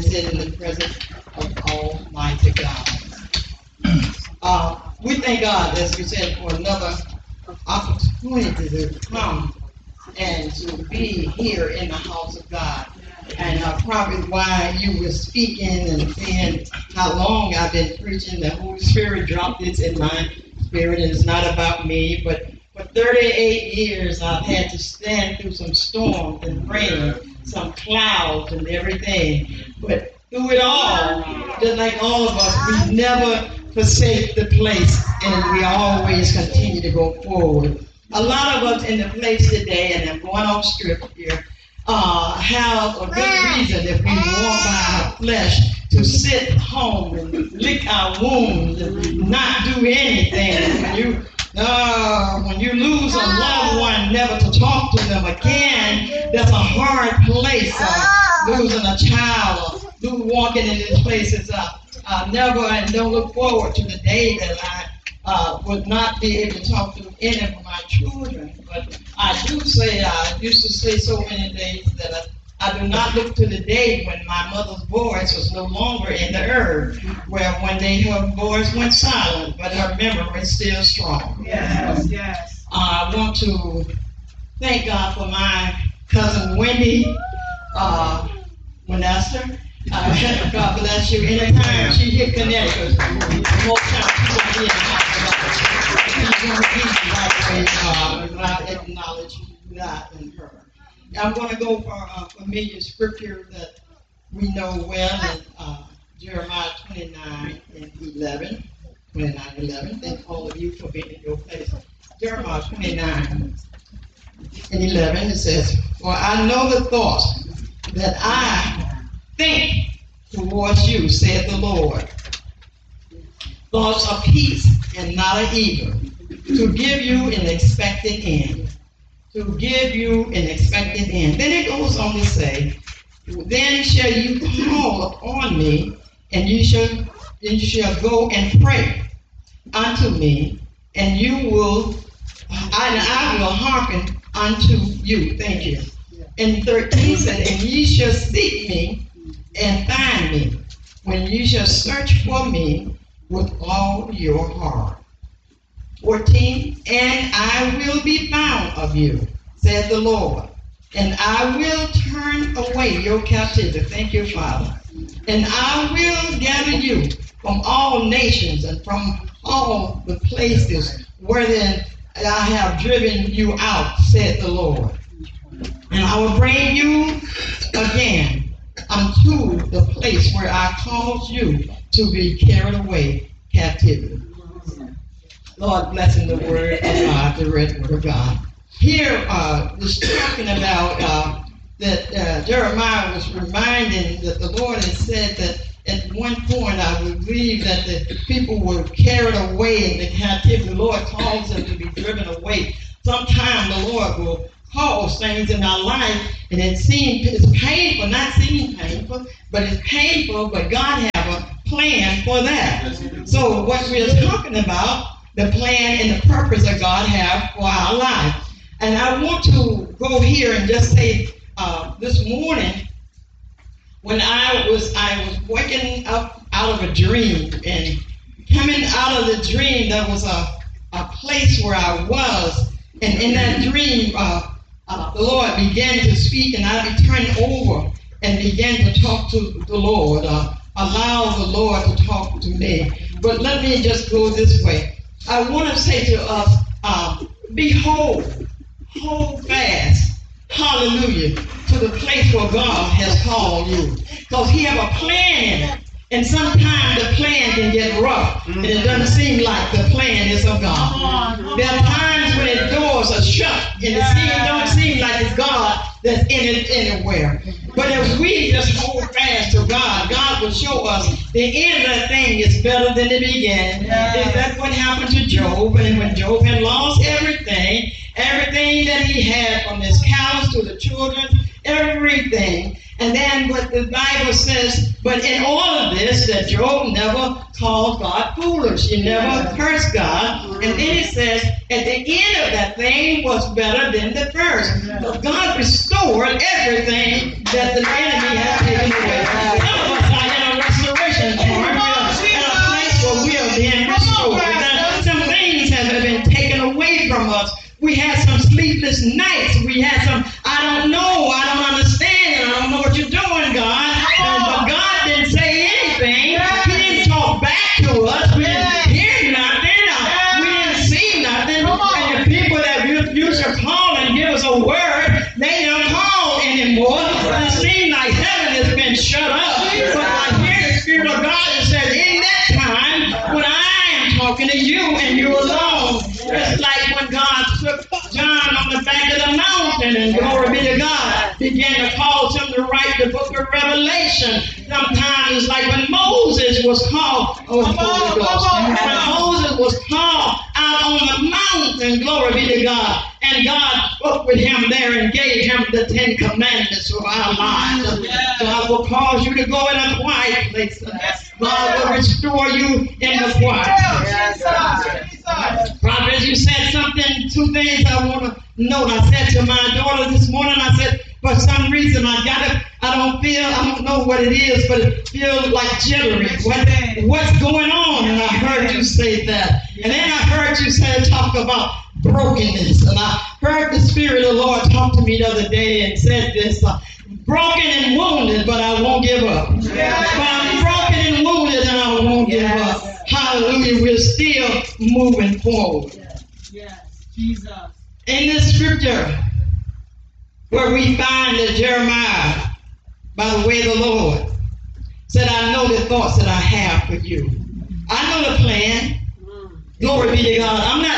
and sit in the presence of Almighty God. We thank God, as we said, for another opportunity to come and to be here in the house of God. And probably while you were speaking and saying how long I've been preaching, the Holy Spirit dropped this in my spirit, and it's not about me, but for 38 years I've had to stand through some storms and rain, some clouds and everything. But through it all, just like all of us, we never forsake the place, and we always continue to go forward. A lot of us in the place today, and I'm going off script here, have a good reason if we walk by our flesh to sit home and lick our wounds and not do anything. When you lose a loved one, never to talk to them again, that's a hard place. Losing a child or walking in this place is never, and don't look forward to the day that I would not be able to talk to any of my children. But I used to say so many days that I do not look to the day when my mother's voice was no longer in the earth, where one day her voice went silent, but her memory is still strong. Yes, yes. I want to thank God for my cousin Wendy Vanessa. God bless you. Anytime she hit Connecticut, most times she's going to be in the house. She's going to be right away without acknowledging that in her. I'm going to go for a familiar scripture that we know well in Jeremiah 29:11. 29:11. Thank all of you for being in your place. Jeremiah 29:11. It says, "For I know the thoughts that I think towards you, saith the Lord, thoughts of peace and not of evil, to give you an expected end." To give you an expected end. Then it goes on to say, "Then shall you call upon me, and you shall go and pray unto me, and I will hearken unto you." Thank you. And 13 said, "And ye shall seek me and find me, when you shall search for me with all your heart." 14, "And I will be found of you, said the Lord, and I will turn away your captivity." Thank you, Father. "And I will gather you from all nations and from all the places wherein I have driven you out, said the Lord. And I will bring you again unto the place where I caused you to be carried away captivity." Lord, blessing the word of God, the read word of God. Here, it's talking about that Jeremiah was reminding that the Lord had said that at one point, I believe that the people were carried away into captivity. The Lord caused them to be driven away. Sometimes the Lord will cause things in our life, and it's painful, not seem painful, but it's painful, but God have a plan for that. So what we're talking about, the plan and the purpose that God have for our life. And I want to go here and just say, this morning, when I was waking up out of a dream, and coming out of the dream, there was a place where I was, and in that dream, the Lord began to speak, and I turned over and began to talk to the Lord, allow the Lord to talk to me. But let me just go this way. I want to say to us, behold, hold fast, hallelujah, to the place where God has called you. Because he have a plan in it. And sometimes the plan can get rough, and it doesn't seem like the plan is of God. There are times when the doors are shut, and it don't seem like it's God that's in it anywhere. But if we just hold fast to God, God will show us the end of the thing is better than the beginning. That's what happened to Job. And when Job had lost everything that he had, from his cows to the children, everything. And then what the Bible says, but in all of this, that Job never called God foolish. He never cursed God. And then it says, at the end of that thing was better than the first. So God restored everything that the enemy had taken away. Some of talking to you and you alone. It's like when God took John on the back of the mountain, and glory be to God, began to cause him to write the book of Revelation. Sometimes it's like when Moses was called, when Moses was called out on the mountain, glory be to God, and God spoke with him there and gave him the 10 Commandments for our lives. God will cause you to go in a quiet place. God will restore you in the quiet. Prophet, you said something, 2 things I want to note. I said to my daughter this morning, I said, for some reason I don't know what it is, but it feels like jittery. What's going on? And I heard you say that. And then I heard you talk about brokenness. And I heard the Spirit of the Lord talk to me the other day and said this, broken and wounded, but I won't give up. But I'm broken and wounded and I won't give up. Hallelujah. We're still moving forward. Yes, Jesus. In this scripture, where we find that Jeremiah, by the way of the Lord, said, I know the thoughts that I have for you. I know the plan. Glory be to God.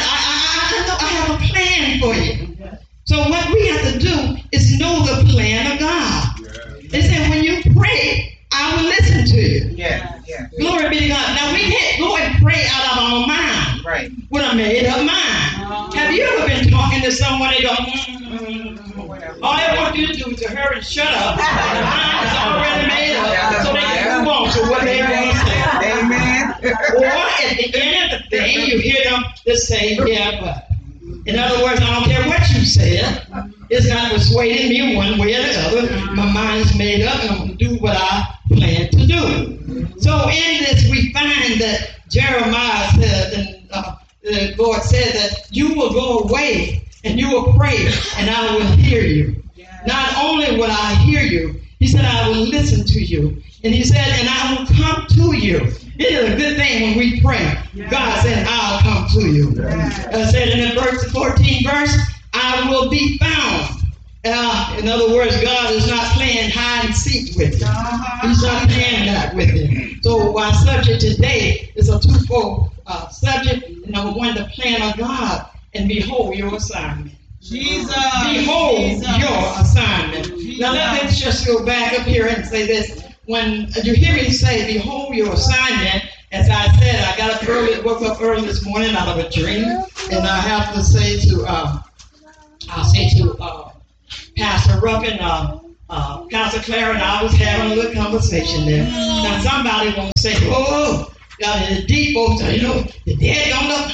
I have a plan for you. So what we have to do is know the plan of God. They said, when you pray, I will listen to you. Glory be to God. Now we can't go and pray out of our mind with a made up mind. Have you ever been talking to someone and go, all they want you to do is to hurry and shut up. The mind is already made up, so they can move on to what they want to say. Amen. Or at the end of the thing, you hear them just say, yeah, but. In other words, I don't care what you said. It's not persuading me one way or the other. My mind is made up and I'm going to do what I plan to do. So in this, we find that Jeremiah said, and the Lord said that you will go away and you will pray and I will hear you. Not only will I hear you, he said, I will listen to you. And he said, and I will come to you. It is a good thing when we pray. God said, I'll come to you. Said in the 14th verse, I will be found. In other words, God is not playing hide and seek with you. He's not playing that with you. So our subject today is a twofold subject. Number one, the plan of God, and behold your assignment. Jesus. Behold your assignment. Now let me just go back up here and say this. When you hear me say, behold your assignment, as I said, I got up early, woke up early this morning out of a dream, and I have to say to, Pastor Ruffin, Pastor Clara, and I was having a little conversation there. Now somebody won't say, oh, the deep folks, the dead don't know.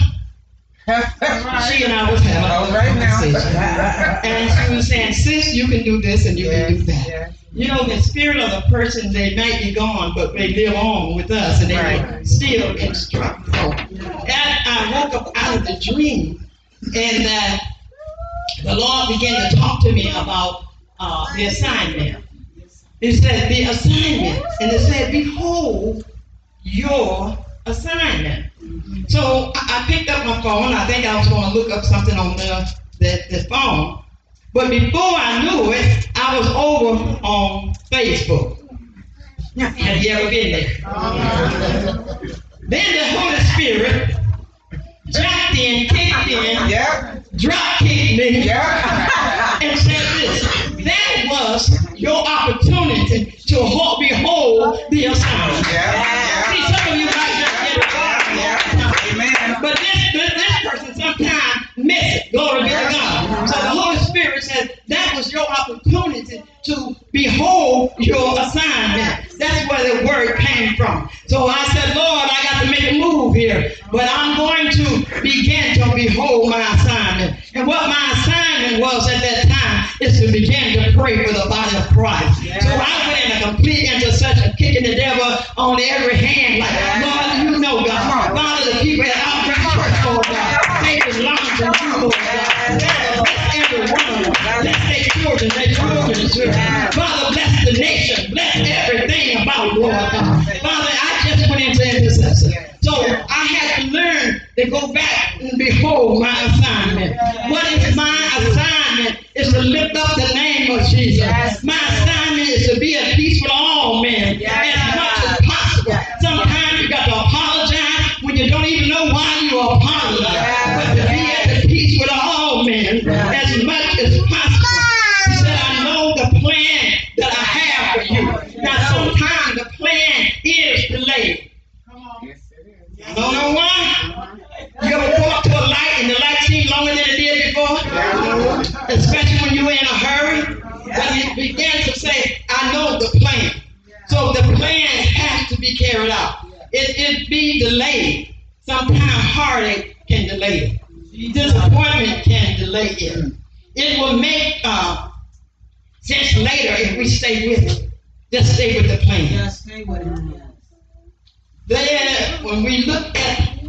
She and I was having a conversation. And she was saying, sis, you can do this and you can do that. The spirit of the person, they might be gone, but they live on with us and they will still instruct. So I woke up out of the dream and the Lord began to talk to me about the assignment. He said, the assignment. And it said, behold your assignment. So I picked up my phone. I think I was going to look up something on the phone. But before I knew it, I was over on Facebook. Have you ever been there? Then the Holy Spirit jumped in, kicked in, drop kicked me, and said this. That was your opportunity to behold the assignment. See, some of you might not get it. Amen. But this person sometimes miss it. Glory be to God. So the Holy Spirit said that was your opportunity to behold your assignment. That's where the word came from. So I said, Lord, I got to make a move here. But I'm going to begin to behold my assignment. And what my assignment was at that time is to begin to pray for the body of Christ. So I went in a complete intercession, kicking the devil on every hand like, Lord, you know, God. Father, the people at our church, Lord God, they belong to you, Lord God. Bless every one of them. Bless their children, Father, bless the nation. Bless everything about Lord God. Father, I just went into intercession. So I had to learn to go back and behold my assignment. What is my assignment? Is to lift up the name of Jesus. My assignment is to be at peace with all men as much as possible. Sometimes you got to apologize when you don't even know why you our life, but to be at the peace with all men as much as possible. He said, I know the plan that I have for you. Now, sometimes the plan is delayed. I don't know why. You ever walk to a light and the light seems longer than it did before? Especially when you're in a hurry. But he began to say, I know the plan. So the plan has to be carried out. It be delayed. Sometimes heartache can delay it. Disappointment can delay it. It will make sense later if we stay with it. Just stay with the plan. Just stay with it. Then when we look at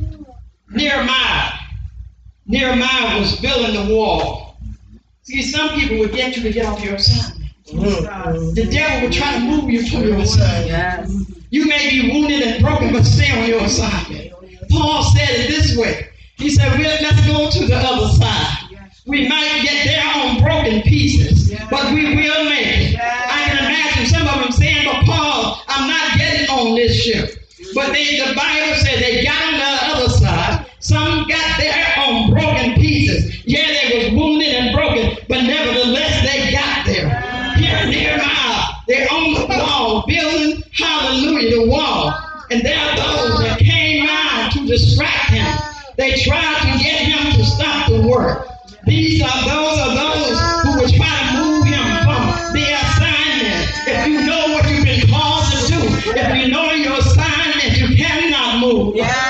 Nehemiah was building the wall. See, some people would get you to get off your assignment. The devil would try to move you from your assignment. Yes. You may be wounded and broken, but stay on your assignment. Paul said it this way. He said, well, let's go to the other side. We might get there on broken pieces, but we will make it. I can imagine some of them saying, but Paul, I'm not getting on this ship. But the Bible said they got on the other side. Some got there on broken pieces. Yeah, they was wounded and broken, but nevertheless, they got there. Here near they're on the wall, building, hallelujah, the wall. And there are those that came out to distract him. They tried to get him to stop the work. These are those who will try to move him from the assignment. If you know what you've been called to do, if you know your assignment, you cannot move.